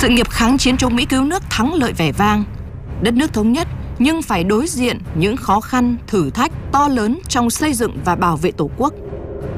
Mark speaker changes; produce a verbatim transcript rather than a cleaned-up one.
Speaker 1: Sự nghiệp kháng chiến chống Mỹ cứu nước thắng lợi vẻ vang. Đất nước thống nhất nhưng phải đối diện những khó khăn, thử thách to lớn trong xây dựng và bảo vệ Tổ quốc.